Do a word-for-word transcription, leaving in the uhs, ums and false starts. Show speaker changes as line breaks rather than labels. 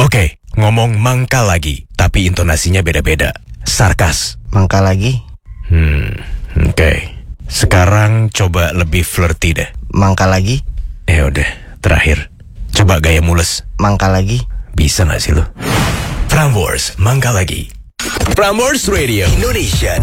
Oke, ngomong mangkal lagi, tapi intonasinya beda-beda. Sarkas.
Mangkal lagi?
Hmm, oke. Sekarang coba lebih flirty deh.
Mangkal lagi?
Ya udah, terakhir. Coba gaya mules.
Mangkal lagi?
Bisa gak sih lo? Prambors, mangkal lagi. Prambors Radio Indonesia